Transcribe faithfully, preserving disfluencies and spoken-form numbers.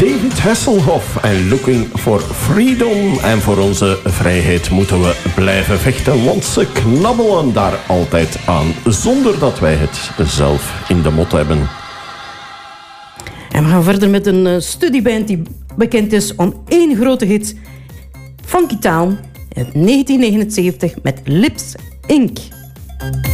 David Hasselhoff en Looking for Freedom. En voor onze vrijheid moeten we blijven vechten, want ze knabbelen daar altijd aan, zonder dat wij het zelf in de mot hebben. En we gaan verder met een uh, studieband die bekend is om één grote hit. Funky Town uit negentien negenenzeventig met Lips Incorporated.